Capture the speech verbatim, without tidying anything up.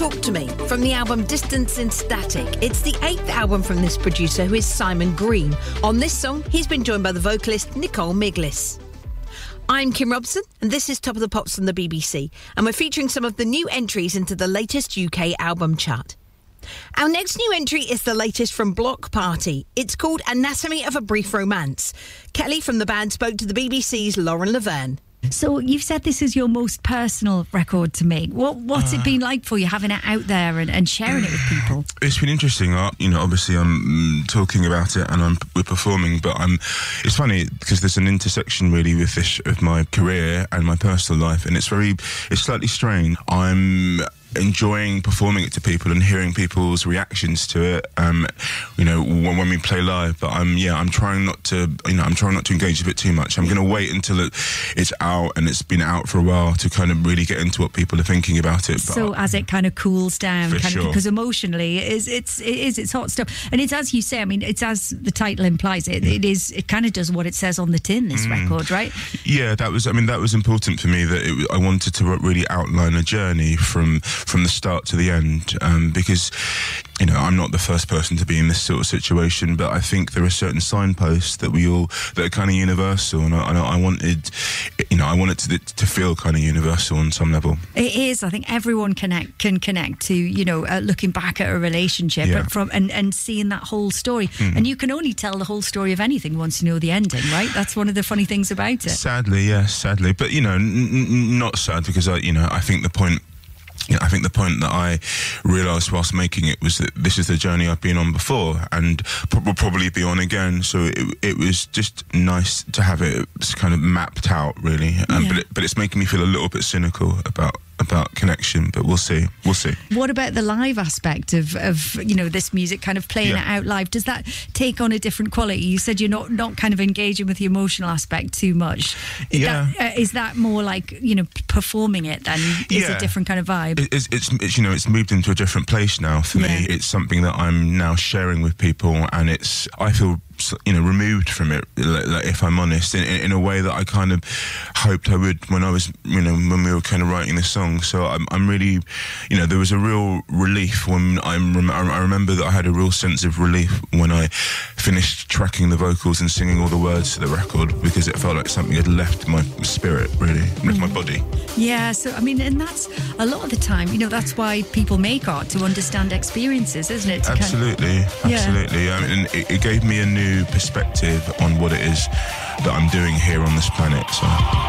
Talk to Me from the album Distance in Static. It's the eighth album from this producer, who is Simon Green. On this song, he's been joined by the vocalist Nicole Miglis. I'm Kim Robson, and this is Top of the Pops from the B B C, and we're featuring some of the new entries into the latest U K album chart. Our next new entry is the latest from Block Party. It's called Anatomy of a Brief Romance. Kelly from the band spoke to the B B C's Lauren Laverne. So you've said this is your most personal record to make. What What's uh, it been like for you, having it out there and, and sharing it with people? It's been interesting. Uh, you know, obviously I'm talking about it and I'm we're performing, but I'm. It's funny because there's an intersection really with this of my career and my personal life, and it's very, it's slightly strange. I'm enjoying performing it to people and hearing people's reactions to it, um, you know, when, when we play live. But I'm, yeah, I'm trying not to, you know, I'm trying not to engage with it too much. I'm going to wait until it, it's out and it's been out for a while to kind of really get into what people are thinking about it. But so as it kind of cools down, kind sure. of, because emotionally it is, it's, it is, it's hot stuff. And it's, as you say, I mean, it's as the title implies, it, it is, it kind of does what it says on the tin, this mm. record, right? Yeah, that was, I mean, that was important for me, that it, I wanted to really outline a journey from from the start to the end, um, because, you know, I'm not the first person to be in this sort of situation, but I think there are certain signposts that we all, that are kind of universal, and I, and I wanted, you know, I wanted to, to feel kind of universal on some level. It is. I think everyone connect can connect to, you know, uh, looking back at a relationship yeah. and from and, and seeing that whole story. Mm. And you can only tell the whole story of anything once you know the ending, right? That's one of the funny things about it. Sadly, yes, sadly, but you know, n- n- not sad, because I, you know, I think the point. You know, I think the point that I realised whilst making it was that this is the journey I've been on before and will probably be on again. So it, it was just nice to have it kind of mapped out, really. Um, yeah. But it, but it's making me feel a little bit cynical about about connection. But we'll see. We'll see. What about the live aspect of, of you know, this music, kind of playing yeah. it out live? Does that take on a different quality? You said you're not, not kind of engaging with the emotional aspect too much. Yeah. That, uh, is that more like, you know, performing it then? Is yeah. a different kind of vibe? It's, it's, it's, you know, it's moved into a different place now for yeah. me. It's something that I'm now sharing with people, and it's, I feel, you know, removed from it, like, if I'm honest, in, in a way that I kind of hoped I would when I was, you know, when we were kind of writing this song. So I'm, I'm really, you know, there was a real relief when I'm, I remember that I had a real sense of relief when I finished tracking the vocals and singing all the words to the record, because it felt like something had left my spirit, really, left mm. my body. Yeah, so, I mean, and that's a lot of the time, you know, that's why people make art, to understand experiences, isn't it? To Absolutely, kind of, absolutely. Yeah. I mean, it, it gave me a new perspective on what it is that I'm doing here on this planet. So.